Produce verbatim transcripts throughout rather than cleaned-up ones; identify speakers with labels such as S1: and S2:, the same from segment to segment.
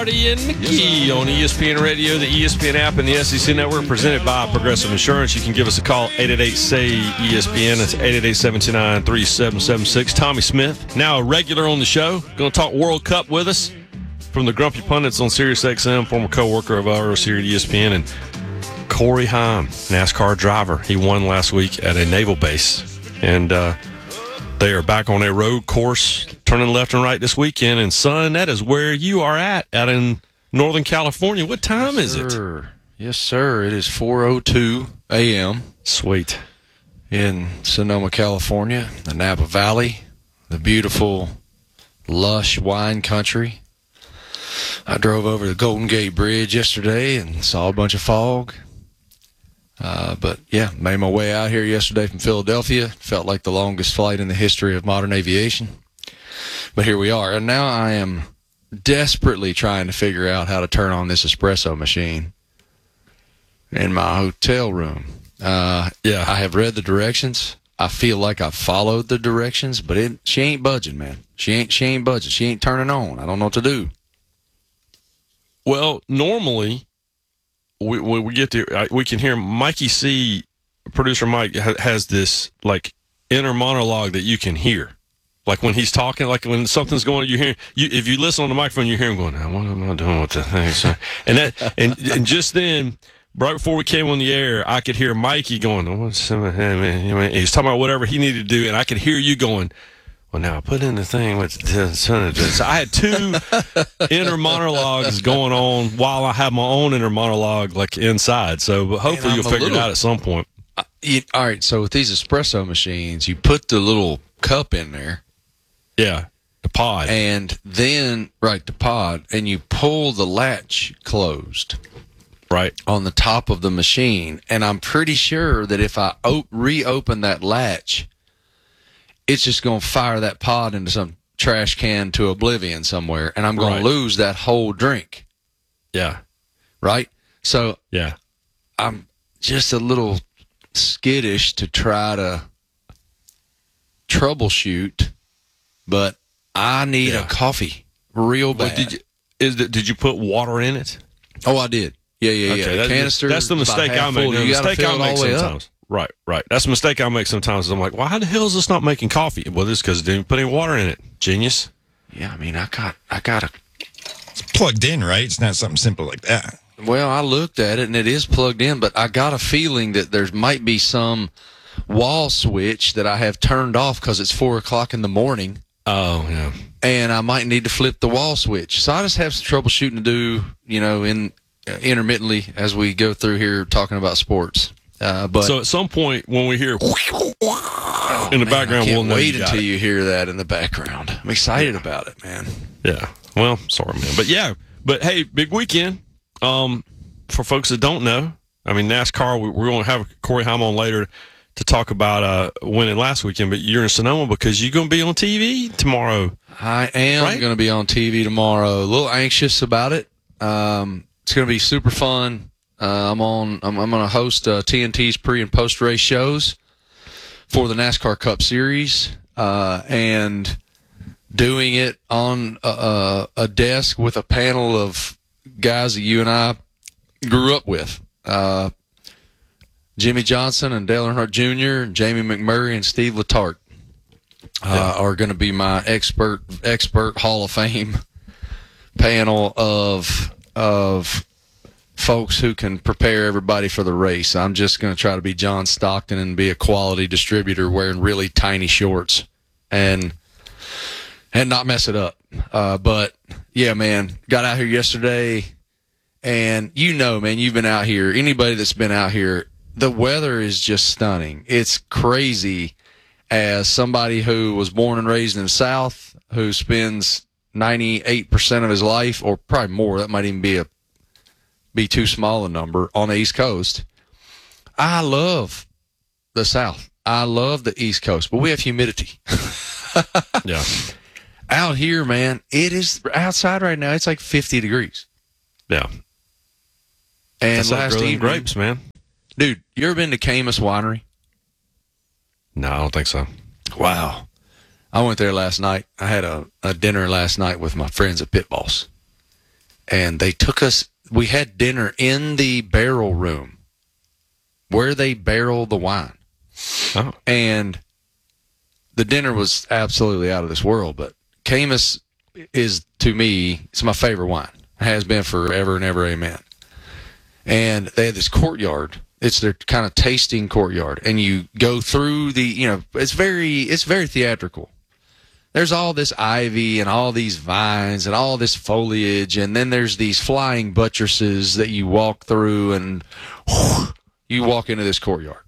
S1: Artie and Mickey on E S P N Radio, the E S P N app, and the S E C Network, presented by Progressive Insurance. You can give us a call, eight eight eight, S A Y, E S P N. That's eight eight eight, seven two nine, three seven seven six. Tommy Smith, now a regular on the show, going to talk World Cup with us from the Grumpy Pundits on Sirius X M, former co-worker of ours here at E S P N, and Corey Heim, NASCAR driver. He won last week at a naval base, and uh, they are back on a road course, turning left and right this weekend. And, son, that is where you are at, out in Northern California. What time
S2: yes,
S1: is
S2: sir.
S1: it?
S2: Yes, sir. It is four oh two a.m.
S1: Sweet.
S2: in Sonoma, California, the Napa Valley, the beautiful, lush wine country. I drove over the Golden Gate Bridge yesterday and saw a bunch of fog. Uh, but, yeah, made my way out here yesterday from Philadelphia. Felt like the longest flight in the history of modern aviation. But here we are. And now I am desperately trying to figure out how to turn on this espresso machine in my hotel room. Uh, yeah, I have read the directions. I feel like I followed the directions, but it, she ain't budging, man. She ain't, she ain't budging. She ain't turning on. I don't know what to do.
S1: Well, normally, we, when we get to, we can hear Mikey C, producer Mike, ha- has this, like, inner monologue that you can hear. Like when he's talking, like when something's going on, you hear, you, if you listen on the microphone, you hear him going, what am I doing with the thing? So, and that, and, and just then, right before we came on the air, I could hear Mikey going, oh, what's he's talking about whatever he needed to do, and I could hear you going, well, now put in the thing with the son. So I had two inner monologues going on while I have my own inner monologue, like inside. So but hopefully you'll figure little, it out at some point.
S2: Uh, you, all right, so with these espresso machines, you put the little cup in there.
S1: Yeah, the pod.
S2: And then, right, the pod, and you pull the latch closed.
S1: Right.
S2: On the top of the machine. And I'm pretty sure that if I op- reopen that latch, it's just going to fire that pod into some trash can to oblivion somewhere, and I'm going right. to lose that whole drink.
S1: Yeah.
S2: Right? So
S1: yeah,
S2: I'm just a little skittish to try to troubleshoot, but I need yeah. a coffee real bad.
S1: Well, did you, is that, did you put water in it?
S2: Oh, I did. Yeah, yeah,
S1: okay,
S2: yeah. The
S1: that,
S2: canister.
S1: That's the mistake I make. The mistake I make sometimes. Up. Right, right. That's the mistake I make sometimes. I'm like, well, how the hell is this not making coffee? Well, this is because it didn't put any water in it. Genius.
S2: Yeah, I mean, I got, I got a.
S3: It's plugged in, right? It's not something simple like that.
S2: Well, I looked at it and it is plugged in, but I got a feeling that there might be some wall switch that I have turned off because it's four o'clock in the morning.
S1: Oh, yeah.
S2: And I might need to flip the wall switch. So I just have some troubleshooting to do, you know, in uh, intermittently as we go through here talking about sports. Uh, but
S1: so at some point when we hear oh, in the
S2: man,
S1: background,
S2: I can't
S1: we'll know
S2: wait
S1: you
S2: until
S1: it.
S2: you hear that in the background. I'm excited yeah. about it, man.
S1: Yeah. Well, sorry, man. But yeah, but hey, big weekend. Um, for folks that don't know, I mean, NASCAR, we, we're going to have Corey Heim on later to talk about uh, winning last weekend, but you're in Sonoma because you're going to be on T V tomorrow.
S2: I am
S1: right?
S2: going to be on T V tomorrow. A little anxious about it. Um, it's going to be super fun. Uh, I'm on. I'm, I'm going to host uh, T N T's pre and post race shows for the NASCAR Cup Series, uh, and doing it on a, a desk with a panel of guys that you and I grew up with. Uh, Jimmy Johnson and Dale Earnhardt Junior and Jamie McMurray and Steve Letarte uh, yeah. are going to be my expert expert Hall of Fame panel of of. folks who can prepare everybody for the race. I'm just going to try to be John Stockton and be a quality distributor wearing really tiny shorts and and not mess it up. Uh, but, yeah, man, got out here yesterday, and you know, man, you've been out here. Anybody that's been out here, the weather is just stunning. It's crazy as somebody who was born and raised in the South, who spends ninety-eight percent of his life, or probably more, that might even be a be too small a number, on the East Coast. I love the South. I love the East Coast, but we have humidity.
S1: yeah.
S2: Out here, man, it is outside right now. It's like fifty degrees.
S1: Yeah.
S2: And
S1: That's
S2: last
S1: like
S2: evening,
S1: grapes, man.
S2: Dude, you ever been to Camus Winery?
S1: No, I don't think so.
S2: Wow. I went there last night. I had a, a dinner last night with my friends at Pit Boss. and they took us. We had dinner in the barrel room where they barrel the wine.
S1: Oh.
S2: And the dinner was absolutely out of this world, but Caymus is, to me, it's my favorite wine. It has been forever and ever, amen. And they had this courtyard. It's their kind of tasting courtyard. And you go through the, you know, it's very, it's very theatrical. There's all this ivy and all these vines and all this foliage, and then there's these flying buttresses that you walk through, and whew, you walk into this courtyard.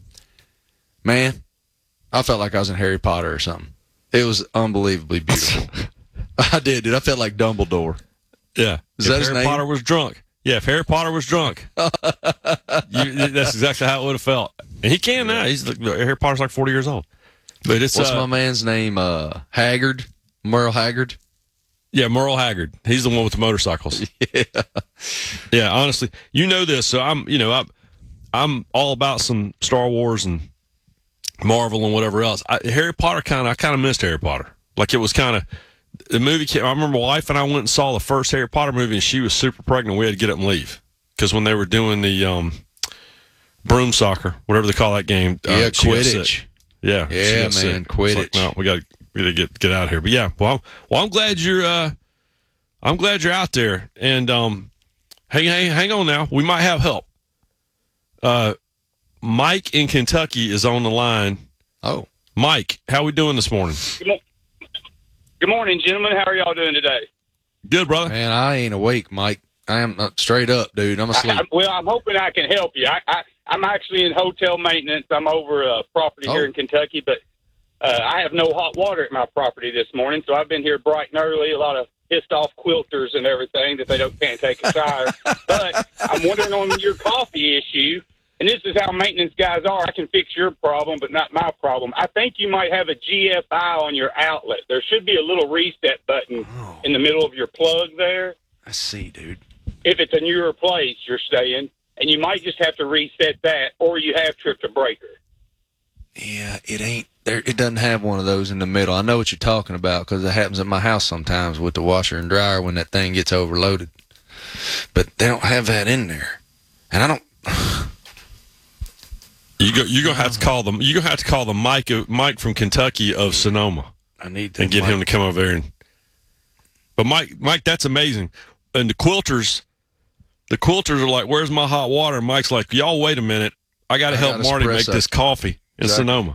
S2: Man, I felt like I was in Harry Potter or something. It was unbelievably beautiful. I did, dude. I felt like Dumbledore.
S1: Yeah.
S2: Is
S1: if
S2: that his
S1: Harry
S2: name?
S1: Potter was drunk. Yeah, if Harry Potter was drunk, you, that's exactly how it would have felt. And he can now. He's Harry Potter's like forty years old. But it's
S2: What's
S1: uh,
S2: my man's name? Uh, Haggard, Merle Haggard.
S1: Yeah, Merle Haggard. He's the one with the motorcycles.
S2: Yeah,
S1: yeah. Honestly, you know this, so I'm, you know, I'm, I'm all about some Star Wars and Marvel and whatever else. I, Harry Potter kind of, I kind of missed Harry Potter. Like it was kind of the movie. Came, I remember my wife and I went and saw the first Harry Potter movie, and she was super pregnant. We had to get up and leave because when they were doing the um, broom soccer, whatever they call that game, uh,
S2: yeah,
S1: she got
S2: Quidditch.
S1: sick. Yeah,
S2: Yeah,
S1: she got
S2: man,
S1: sick.
S2: Quidditch.
S1: It's like, no, we got to we got to get get out of here. But yeah, well, well, I'm glad you're. Uh, I'm glad you're out there, and um, hang, hang, hang on now. We might have help. Uh, Mike in Kentucky is on the line.
S2: Oh,
S1: Mike, how we doing this morning?
S4: Good, mo- Good morning, gentlemen. How are y'all doing today?
S1: Good, brother.
S2: man, I ain't awake, Mike. I am uh, straight up, dude. I'm asleep.
S4: I, I, well, I'm hoping I can help you. I, I, I'm actually in hotel maintenance. I'm over a property
S2: Oh.
S4: here in Kentucky, but uh, I have no hot water at my property this morning, so I've been here bright and early. A lot of pissed off quilters and everything that they don't can't take a shower. But I'm wondering on your coffee issue, and this is how maintenance guys are. I can fix your problem, but not my problem. I think you might have a G F I on your outlet. There should be a little reset button
S2: Oh.
S4: in the middle of your plug there.
S2: I see, dude.
S4: If it's a newer place, you're staying, and you might just have to reset that, or you have tripped a breaker.
S2: Yeah, it ain't there. It doesn't have one of those in the middle. I know what you're talking about because it happens at my house sometimes with the washer and dryer when that thing gets overloaded. But they don't have that in there, and I don't.
S1: You go. You're gonna have to call them. You're gonna have to call the Mike. Mike from Kentucky of Sonoma,
S2: I need to
S1: and get him to come over there. And but Mike, Mike, that's amazing. And the quilters, the quilters are like, "Where's my hot water?" And Mike's like, "Y'all wait a minute. I got to
S2: I
S1: help
S2: got
S1: Marty make
S2: espresso."
S1: this coffee in
S2: Exactly.
S1: Sonoma."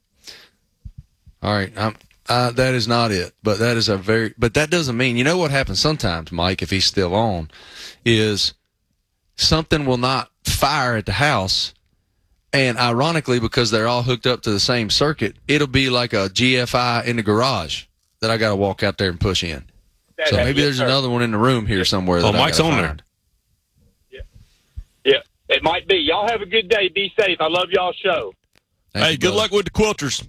S2: All right, I'm, uh, that is not it. But that is a very. But that doesn't mean you know what happens sometimes, Mike. If he's still on, is something will not fire at the house. And ironically, because they're all hooked up to the same circuit, it'll be like a G F I in the garage that I got to walk out there and push in.
S4: That
S2: So
S4: has-
S2: maybe
S4: yes,
S2: there's
S4: sir.
S2: another one in the room here somewhere.
S1: Oh,
S2: That I
S1: Mike's
S2: gotta
S1: on there.
S2: find.
S4: Yeah, it might be. Y'all have a good day. Be safe. I love y'all's show.
S2: Thank
S1: Hey,
S2: you,
S1: good
S2: brother.
S1: luck with the quilters.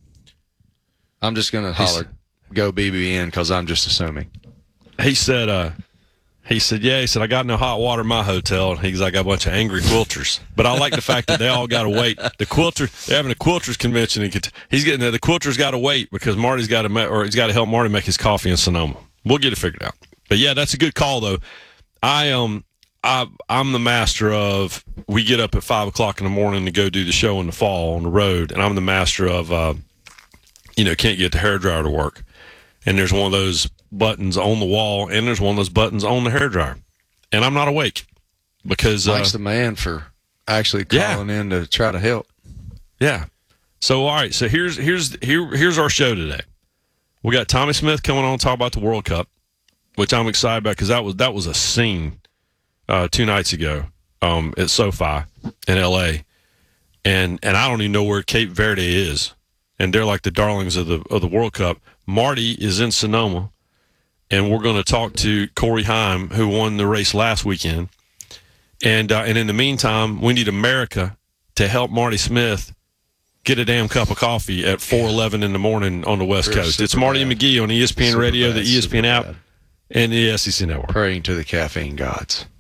S2: I'm just gonna holler, go B B N because I'm just assuming.
S1: He said, uh, he said, yeah, he said, I got no hot water in my hotel. And he's like, I got a bunch of angry quilters. But I like the fact that they all got to wait. The quilter, they're having a quilters convention. And he's getting there. The quilters got to wait because Marty's got to, ma- or he's got to help Marty make his coffee in Sonoma. We'll get it figured out. But yeah, that's a good call though. I, um, I, I'm the master of, we get up at five o'clock in the morning to go do the show in the fall on the road. And I'm the master of, uh, you know, can't get the hairdryer to work. And there's one of those buttons on the wall, and there's one of those buttons on the hairdryer. And I'm not awake because, uh,
S2: Mike's the man for actually
S1: Yeah.
S2: calling in to try to help.
S1: yeah. So, all right. So here's here's here here's our show today. We got Tommy Smith coming on to talk about the World Cup, which I'm excited about because that was that was a scene uh, two nights ago um, at SoFi in L A, and and I don't even know where Cape Verde is, and they're like the darlings of the of the World Cup. Marty is in Sonoma, and we're going to talk to Corey Heim, who won the race last weekend, and uh, and in the meantime, we need America to help Marty Smith get a damn cup of coffee at four eleven in the morning on the West
S2: We're
S1: Coast. It's
S2: super
S1: Marty
S2: bad.
S1: and McGee on E S P N
S2: Super
S1: Radio,
S2: bad,
S1: the E S P N
S2: super
S1: app,
S2: bad.
S1: and the S E C Network.
S2: Praying to the caffeine gods.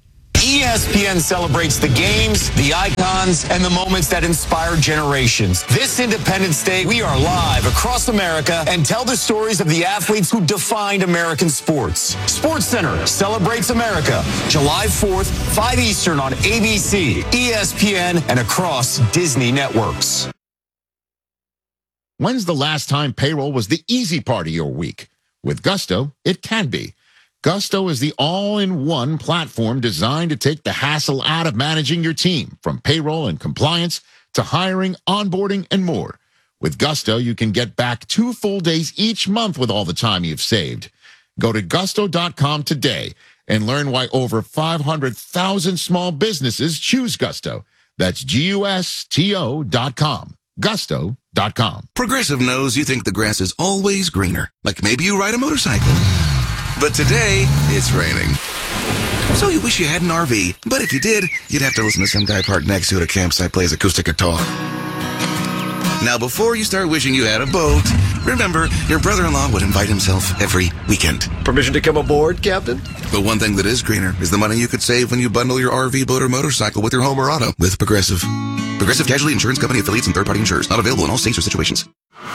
S5: E S P N celebrates the games, the icons, and the moments that inspire generations. This Independence Day, we are live across America and tell the stories of the athletes who defined American sports. SportsCenter celebrates America, July fourth, five Eastern on A B C, E S P N, and across Disney networks.
S6: When's the last time payroll was the easy part of your week? With Gusto, it can be. Gusto is the all-in-one platform designed to take the hassle out of managing your team, from payroll and compliance to hiring, onboarding, and more. With Gusto, you can get back two full days each month with all the time you've saved. Go to gusto dot com today and learn why over five hundred thousand small businesses choose Gusto. That's G U S T O dot com. gusto dot com.
S7: Progressive knows you think the grass is always greener. Like maybe you ride a motorcycle. But today, it's raining. So you wish you had an R V. But if you did, you'd have to listen to some guy parked next to it at a campsite plays acoustic guitar. Now, before you start wishing you had a boat, remember, your brother-in-law would invite himself every weekend.
S8: Permission to come aboard, Captain?
S7: But one thing that is greener is the money you could save when you bundle your R V, boat, or motorcycle with your home or auto with Progressive. Progressive Casualty Insurance Company affiliates and third-party insurers. Not available in all states or situations.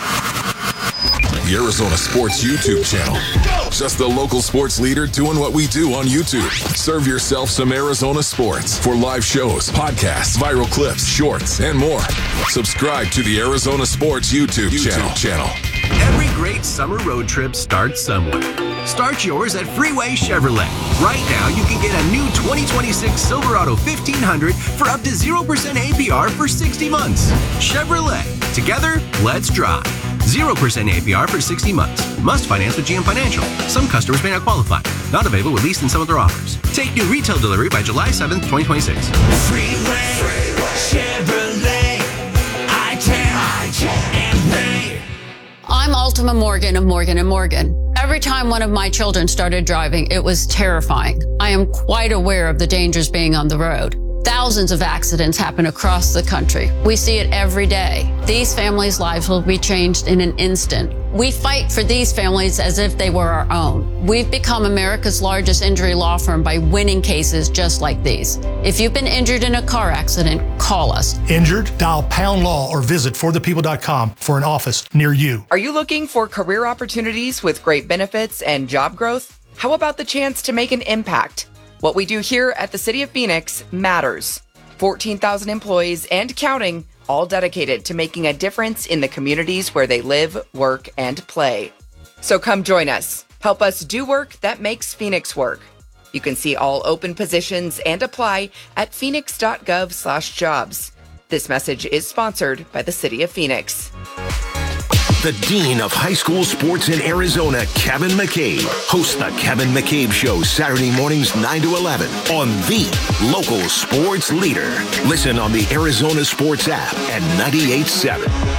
S9: The Arizona Sports YouTube channel. Just the local sports leader doing what we do on YouTube. Serve yourself some Arizona sports for live shows, podcasts, viral clips, shorts, and more. Subscribe to the Arizona Sports YouTube, YouTube channel. channel.
S8: Every great summer road trip starts somewhere. Start yours at Freeway Chevrolet. Right now, you can get a new twenty twenty-six Silverado fifteen hundred for up to zero percent A P R for sixty months. Chevrolet. Together, let's drive. zero percent A P R for sixty months. Must finance with G M Financial. Some customers may not qualify. Not available with lease and some other offers. Take new retail delivery by July seventh, twenty twenty-six.
S10: Freeway, Freeway. Chevrolet, I ten, I ten, and pay.
S11: I'm Ultima Morgan of Morgan and Morgan. Every time one of my children started driving, it was terrifying. I am quite aware of the dangers being on the road. Thousands of accidents happen across the country. We see it every day. These families' lives will be changed in an instant. We fight for these families as if they were our own. We've become America's largest injury law firm by winning cases just like these. If you've been injured in a car accident, call us.
S12: Injured? Dial pound law or visit for the people dot com for an office near you.
S13: Are you looking for career opportunities with great benefits and job growth? How about the chance to make an impact? What we do here at the City of Phoenix matters. fourteen thousand employees and counting, all dedicated to making a difference in the communities where they live, work, and play. So come join us. Help us do work that makes Phoenix work. You can see all open positions and apply at phoenix.gov slash jobs. This message is sponsored by the City of Phoenix.
S14: The Dean of High School Sports in Arizona, Kevin McCabe, hosts the Kevin McCabe Show Saturday mornings nine to eleven on the local sports leader. Listen on the Arizona Sports app at ninety-eight point seven.